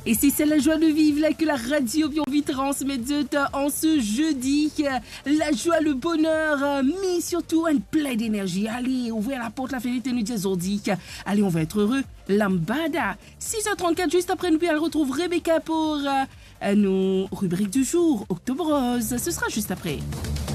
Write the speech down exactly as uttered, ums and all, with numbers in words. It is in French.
Et si c'est la joie de vivre là que la radio bien vite transmet en ce jeudi, la joie, le bonheur, mais surtout un plein d'énergie. Allez, ouvrez la porte, la fenêtre et nous disons allez, on va être heureux. Lambada, six heures trente-quatre, juste après nous, elle retrouve Rebecca pour euh, nos rubriques du jour, Octobre Rose. Ce sera juste après.